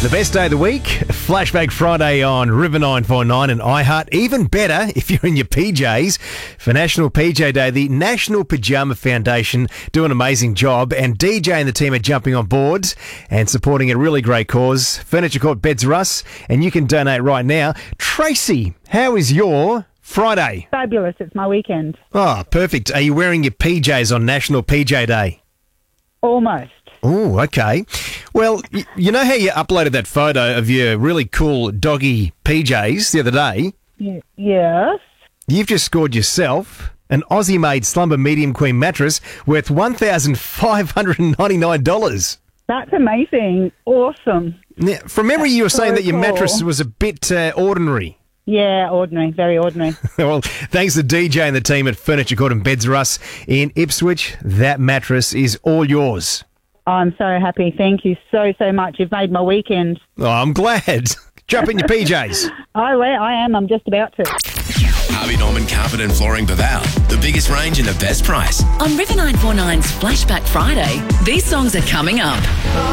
The best day of the week, Flashback Friday on River 949 and iHeart. Even better if you're in your PJs for National PJ Day. The National Pajama Foundation do an amazing job, and DJ and the team are jumping on board and supporting a really great cause. Furniture Court Beds R Us, and you can donate right now. Tracy, how is your Friday? Fabulous. It's my weekend. Oh, perfect. Are you wearing your PJs on National PJ Day? Almost. Oh, okay. Well, you know how you uploaded that photo of your really cool doggy PJs the other day? Yes. You've just scored yourself an Aussie-made Slumber Medium Queen mattress worth $1,599. That's amazing. Awesome. Now, from memory, you were saying So that your cool. mattress was a bit ordinary. Yeah, ordinary. Very ordinary. Well, thanks to DJ and the team at Furniture Court and Beds R Us in Ipswich, that mattress is all yours. I'm so happy. Thank you so much. You've made my weekend. Oh, I'm glad. Jump in your PJs. I am. I'm just about to. Harvey Norman Carpet and Flooring Baval. The biggest range and the best price. On River 949's Flashback Friday, these songs are coming up.